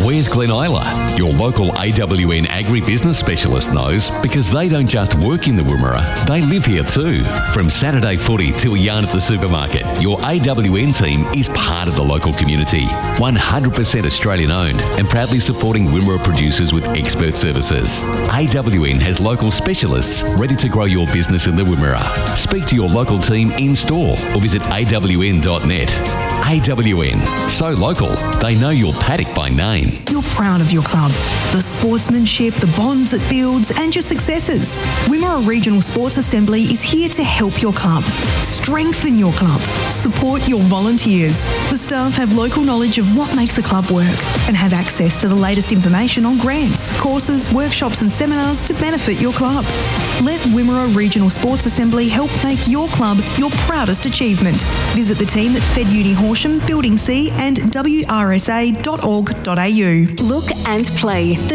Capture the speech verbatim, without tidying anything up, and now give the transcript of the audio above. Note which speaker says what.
Speaker 1: Where's Glen Isla? Your local A W N agribusiness specialist knows, because they don't just work in the Wimmera, they live here too. From Saturday footy till yarn at the supermarket, your A W N team is part of the local community. one hundred percent Australian owned and proudly supporting Wimmera producers with expert services. A W N has local specialists ready to grow your business in the Wimmera. Speak to your local team in store or visit A W N dot net. A W N, so local, they know your paddock by name.
Speaker 2: You're proud of your club, the sportsmanship, the bonds it builds, and your successes. Wimmera Regional Sports Assembly is here to help your club, strengthen your club, support your volunteers. The staff have local knowledge of what makes a club work and have access to the latest information on grants, courses, workshops and seminars to benefit your club. Let Wimmera Regional Sports Assembly help make your club your proudest achievement. Visit the team at Fed Uni Horsham, Building C and W R S A dot org dot A U.
Speaker 3: Look and play